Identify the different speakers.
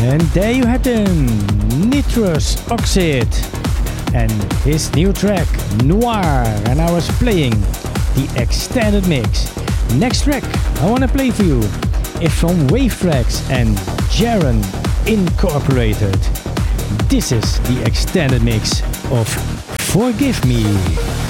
Speaker 1: And there you had them, Nitrous Oxide and his new track Noir, and I was playing the extended mix. Next track I want to play for you is from Wave Tracks and Jaron Incorporated. This is the extended mix of Forgive Me.